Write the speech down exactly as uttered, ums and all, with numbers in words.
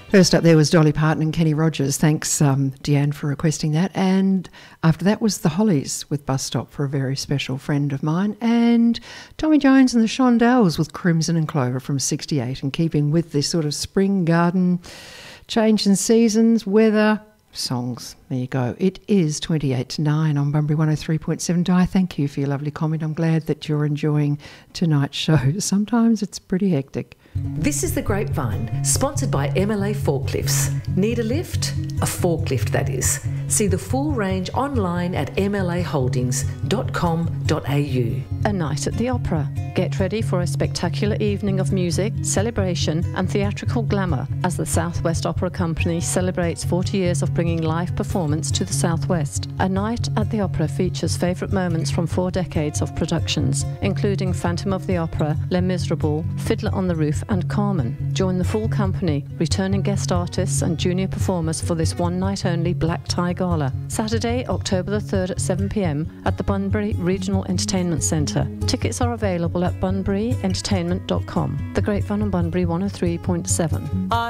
First up there was Dolly Parton and Kenny Rogers. Thanks, um, Deanne, for requesting that. And after that was the Hollies with Bus Stop for a very special friend of mine. And Tommy Jones and the Shondells with Crimson and Clover from sixty-eight. And keeping with this sort of spring garden, change in seasons, weather, songs. There you go. It is twenty-eight to nine on Bunbury one oh three point seven. Di, thank you for your lovely comment. I'm glad that you're enjoying tonight's show. Sometimes it's pretty hectic. This is The Grapevine, sponsored by M L A Forklifts. Need a lift? A forklift, that is. See the full range online at m l a holdings dot com dot a u. A night at the opera. Get ready for a spectacular evening of music, celebration and theatrical glamour as the South West Opera Company celebrates forty years of bringing live performance to the South West. A night at the opera features favourite moments from four decades of productions, including Phantom of the Opera, Les Miserables, Fiddler on the Roof and Carmen. Join the full company, returning guest artists and junior performers for this one night only black tie gala. Saturday, October the third at seven p m at the Bunbury Regional Entertainment Centre. Tickets are available at bunbury entertainment dot com. The Grapevine on Bunbury one oh three point seven.